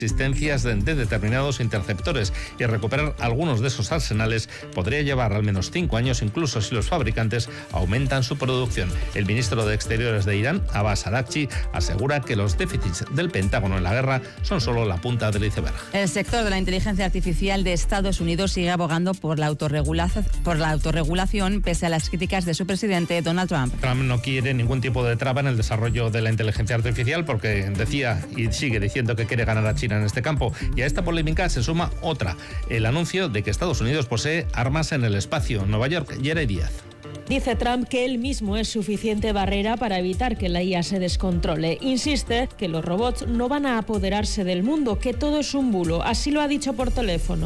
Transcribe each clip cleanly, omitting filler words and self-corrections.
existencias de determinados interceptores, y recuperar algunos de esos arsenales podría llevar al menos 5 años, incluso si los fabricantes aumentan su producción. El ministro de Exteriores de Irán, Abbas Araghchi, asegura que los déficits del Pentágono en la guerra son solo la punta del iceberg. El sector de la inteligencia artificial de Estados Unidos sigue abogando por la autorregulación pese a las críticas de su presidente Donald Trump. Trump no quiere ningún tipo de traba en el desarrollo de la inteligencia artificial porque decía y sigue diciendo que quiere ganar a China en este campo. Y a esta polémica se suma otra, el anuncio de que Estados Unidos posee armas en el espacio. Nueva York, Yeray Díaz. Dice Trump que él mismo es suficiente barrera para evitar que la IA se descontrole. Insiste que los robots no van a apoderarse del mundo, que todo es un bulo. Así lo ha dicho por teléfono.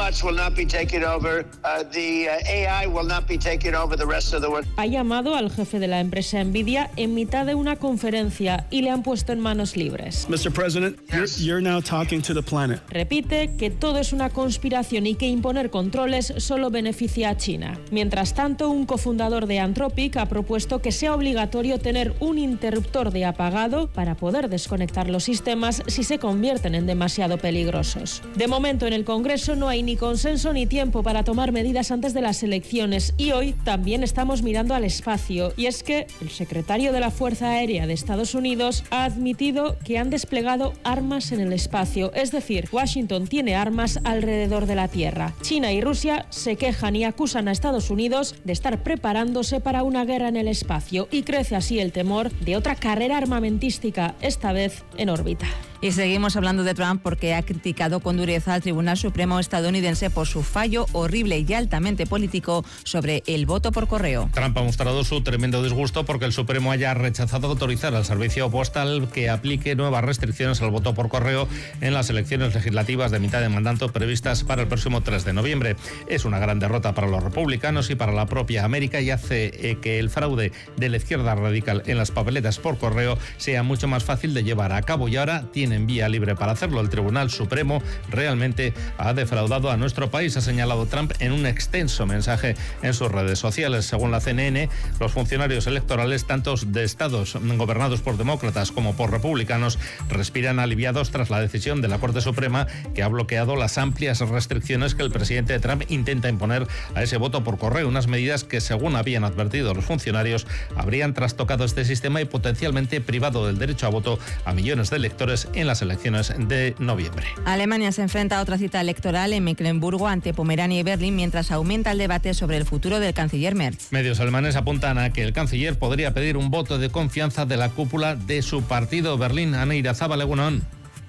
Ha llamado al jefe de la empresa Nvidia en mitad de una conferencia y le han puesto en manos libres. Mr. President, you're now talking to the planet. Repite que todo es una conspiración y que imponer controles solo beneficia a China. Mientras tanto, un cofundador de Anthropic ha propuesto que sea obligatorio tener un interruptor de apagado para poder desconectar los sistemas si se convierten en demasiado peligrosos. De momento en el Congreso no hay ni consenso ni tiempo para tomar medidas antes de las elecciones, y hoy también estamos mirando al espacio, y es que el secretario de la Fuerza Aérea de Estados Unidos ha admitido que han desplegado armas en el espacio, es decir, Washington tiene armas alrededor de la Tierra. China y Rusia se quejan y acusan a Estados Unidos de estar preparándose para una guerra en el espacio, y crece así el temor de otra carrera armamentística, esta vez en órbita. Y seguimos hablando de Trump porque ha criticado con dureza al Tribunal Supremo estadounidense por su fallo horrible y altamente político sobre el voto por correo. Trump ha mostrado su tremendo disgusto porque el Supremo haya rechazado autorizar al servicio postal que aplique nuevas restricciones al voto por correo en las elecciones legislativas de mitad de mandato previstas para el próximo 3 de noviembre. Es una gran derrota para los republicanos y para la propia América, y hace que el fraude de la izquierda radical en las papeletas por correo sea mucho más fácil de llevar a cabo, y ahora tienen vía libre para hacerlo. El Tribunal Supremo realmente ha defraudado a nuestro país, ha señalado Trump en un extenso mensaje en sus redes sociales. Según la CNN, los funcionarios electorales, tanto de estados gobernados por demócratas como por republicanos, respiran aliviados tras la decisión de la Corte Suprema, que ha bloqueado las amplias restricciones que el presidente Trump intenta imponer a ese voto por correo, unas medidas que, según habían advertido los funcionarios, habrían trastocado este sistema y potencialmente privado del derecho a voto a millones de electores en las elecciones de noviembre. Alemania se enfrenta a otra cita electoral en Mecklemburgo ante Pomerania y Berlín, mientras aumenta el debate sobre el futuro del canciller Merz. Medios alemanes apuntan a que el canciller podría pedir un voto de confianza de la cúpula de su partido. Berlín, Ana Irazábal, Egunon.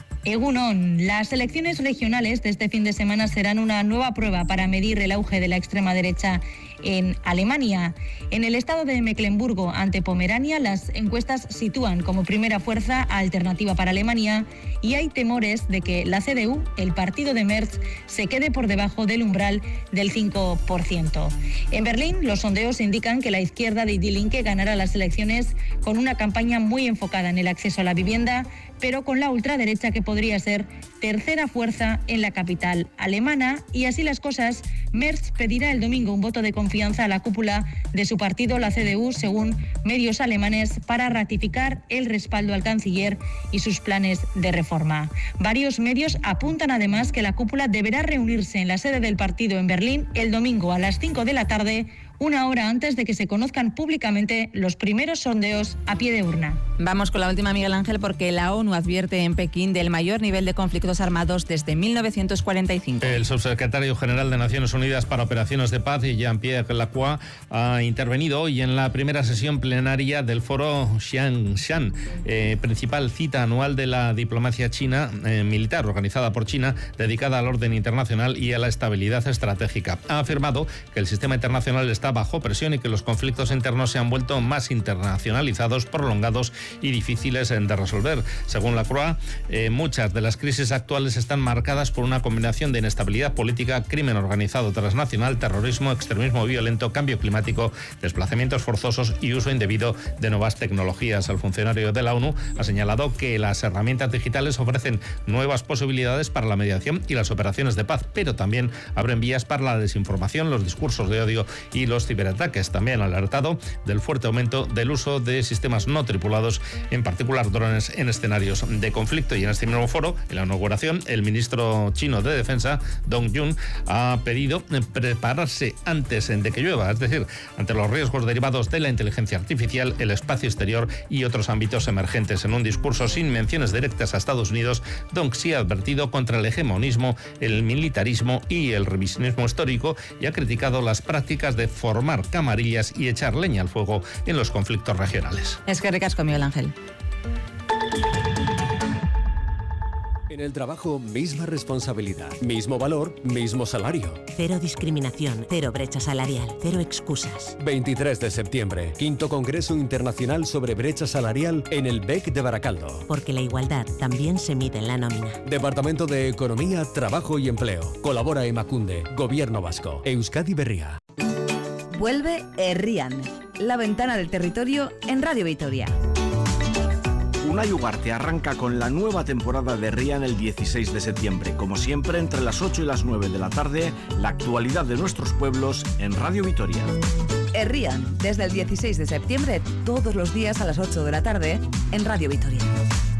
Egunon, las elecciones regionales de este fin de semana serán una nueva prueba para medir el auge de la extrema derecha en Alemania. En el estado de Mecklemburgo, ante Pomerania, las encuestas sitúan como primera fuerza alternativa para Alemania, y hay temores de que la CDU, el partido de Merz, se quede por debajo del umbral del 5%. En Berlín, los sondeos indican que la izquierda de Die Linke ganará las elecciones con una campaña muy enfocada en el acceso a la vivienda, pero con la ultraderecha que podría ser tercera fuerza en la capital alemana. Y así las cosas, Merz pedirá el domingo un voto de confianza a la cúpula de su partido, la CDU, según medios alemanes, para ratificar el respaldo al canciller y sus planes de reforma. Varios medios apuntan además que la cúpula deberá reunirse en la sede del partido en Berlín el domingo a las 5 de la tarde, una hora antes de que se conozcan públicamente los primeros sondeos a pie de urna. Vamos con la última, Miguel Ángel, porque la ONU advierte en Pekín del mayor nivel de conflictos armados desde 1945. El subsecretario general de Naciones Unidas para Operaciones de Paz, Jean-Pierre Lacroix, ha intervenido hoy en la primera sesión plenaria del foro Xiangshan, principal cita anual de la diplomacia china militar, organizada por China, dedicada al orden internacional y a la estabilidad estratégica. Ha afirmado que el sistema internacional está bajo presión y que los conflictos internos se han vuelto más internacionalizados, prolongados y difíciles de resolver. Según Lacroix, muchas de las crisis actuales están marcadas por una combinación de inestabilidad política, crimen organizado transnacional, terrorismo, extremismo violento, cambio climático, desplazamientos forzosos y uso indebido de nuevas tecnologías. El funcionario de la ONU ha señalado que las herramientas digitales ofrecen nuevas posibilidades para la mediación y las operaciones de paz, pero también abren vías para la desinformación, los discursos de odio y los los ciberataques. También ha alertado del fuerte aumento del uso de sistemas no tripulados, en particular drones, en escenarios de conflicto. Y en este mismo foro, en la inauguración, el ministro chino de Defensa, Dong Jun, ha pedido prepararse antes de que llueva, es decir, ante los riesgos derivados de la inteligencia artificial, el espacio exterior y otros ámbitos emergentes. En un discurso sin menciones directas a Estados Unidos, Dong Xi ha advertido contra el hegemonismo, el militarismo y el revisionismo histórico y ha criticado las prácticas de formar camarillas y echar leña al fuego en los conflictos regionales. Es que ricasco, Miguel Ángel. En el trabajo, misma responsabilidad, mismo valor, mismo salario. Cero discriminación, cero brecha salarial, cero excusas. 23 de septiembre, 5º Congreso Internacional sobre Brecha Salarial en el BEC de Baracaldo. Porque la igualdad también se mide en la nómina. Departamento de Economía, Trabajo y Empleo. Colabora Emakunde, Gobierno Vasco, Euskadi Berria. Vuelve Herrian, la ventana del territorio en Radio Vitoria. Unai Ugarte arranca con la nueva temporada de Herrian el 16 de septiembre. Como siempre, entre las 8 y las 9 de la tarde, la actualidad de nuestros pueblos en Radio Vitoria. Herrian, desde el 16 de septiembre, todos los días a las 8 de la tarde, en Radio Vitoria.